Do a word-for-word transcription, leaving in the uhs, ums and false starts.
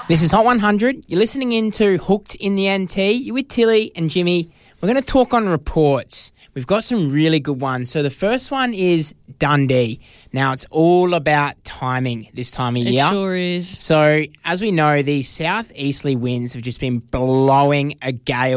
This is Hot one hundred. You're listening into Hooked in the N T. You're with Tilly and Jimmy. We're going to talk on reports. We've got some really good ones. So the first one is Dundee. Now, it's all about timing this time of It year. sure is. So, as we know, these southeasterly winds have just been blowing a gale